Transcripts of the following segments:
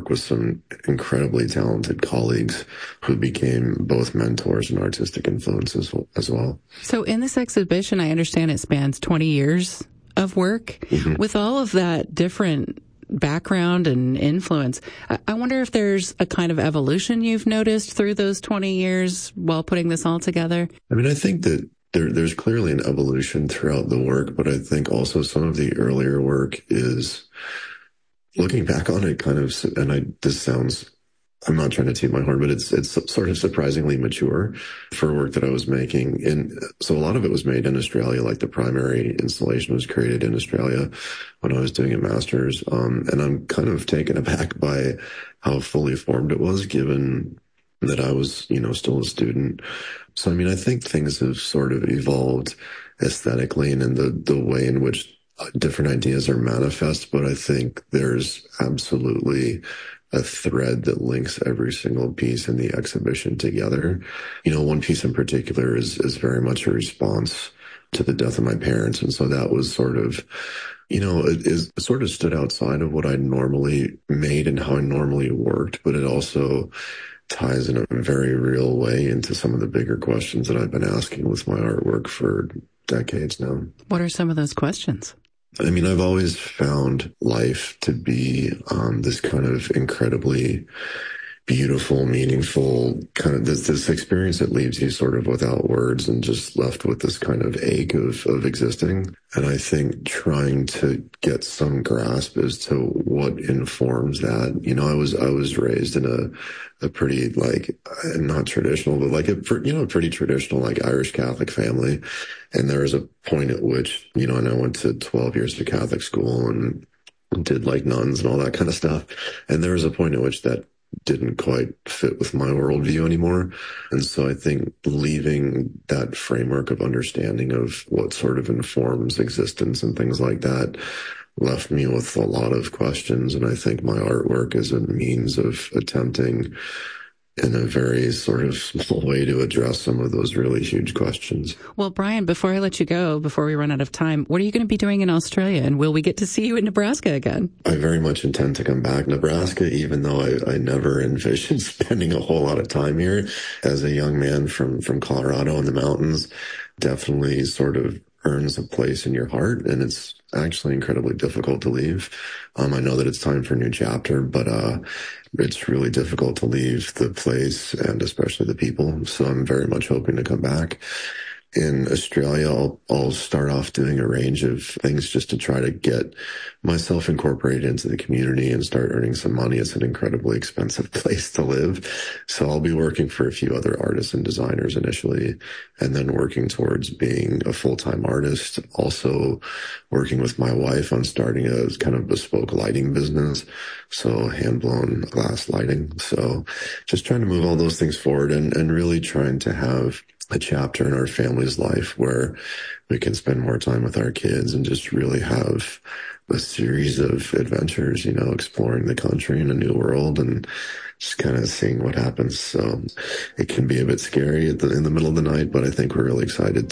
work with some incredibly talented colleagues who became both mentors and artistic influences as well. So in this exhibition, I understand it spans 20 years of work. Mm-hmm. With all of that different background and influence, I wonder if there's a kind of evolution you've noticed through those 20 years while putting this all together. I mean, I think that there's clearly an evolution throughout the work, but I think also some of the earlier work is, looking back on it, kind of, and this sounds, I'm not trying to toot my horn, but it's sort of surprisingly mature for work that I was making. And so a lot of it was made in Australia, like the primary installation was created in Australia when I was doing a master's. And I'm kind of taken aback by how fully formed it was, given that I was, still a student. So, I mean, I think things have sort of evolved aesthetically and in the way in which different ideas are manifest, but I think there's absolutely a thread that links every single piece in the exhibition together. One piece in particular is very much a response to the death of my parents. And so that was sort of, it sort of stood outside of what I normally made and how I normally worked, but it also ties in a very real way into some of the bigger questions that I've been asking with my artwork for decades now. What are some of those questions? I mean, I've always found life to be this kind of incredibly beautiful, meaningful kind of this experience that leaves you sort of without words and just left with this kind of ache of existing. And I think trying to get some grasp as to what informs that. I was raised in a pretty, not traditional, but pretty traditional, Irish Catholic family. And there was a point at which, and I went to 12 years of Catholic school and did nuns and all that kind of stuff. And there was a point at which that didn't quite fit with my worldview anymore. And so I think leaving that framework of understanding of what sort of informs existence and things like that left me with a lot of questions. And I think my artwork is a means of attempting in a very sort of small way to address some of those really huge questions. Well, Brian, before I let you go, before we run out of time, what are you going to be doing in Australia? And will we get to see you in Nebraska again? I very much intend to come back. Nebraska, even though I never envisioned spending a whole lot of time here as a young man from Colorado in the mountains, definitely sort of earns a place in your heart. And it's actually incredibly difficult to leave. I know that it's time for a new chapter, but it's really difficult to leave the place and especially the people. So I'm very much hoping to come back. In Australia, I'll start off doing a range of things just to try to get myself incorporated into the community and start earning some money. It's an incredibly expensive place to live. So I'll be working for a few other artists and designers initially, and then working towards being a full-time artist. Also working with my wife on starting a kind of bespoke lighting business. So hand-blown glass lighting. So just trying to move all those things forward and really trying to have a chapter in our family's life where we can spend more time with our kids and just really have a series of adventures, exploring the country in a new world and just kind of seeing what happens. So it can be a bit scary in the middle of the night, but I think we're really excited,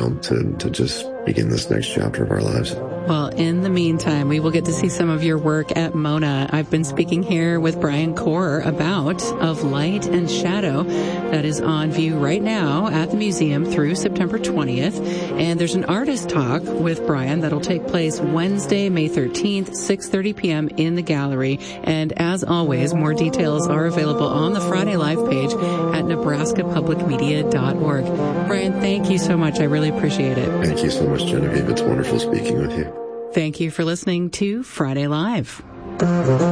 to just begin this next chapter of our lives. Well, in the meantime, we will get to see some of your work at MONA. I've been speaking here with Brian Corr about Of Light and Shadow. That is on view right now at the museum through September 20th. And there's an artist talk with Brian that'll take place Wednesday, May 13th, 6:30 p.m. in the gallery. And as always, more details are available on the Friday Live page at nebraskapublicmedia.org. Brian, thank you so much. I really appreciate it. Thank you so much, Genevieve. It's wonderful speaking with you. Thank you for listening to Friday Live.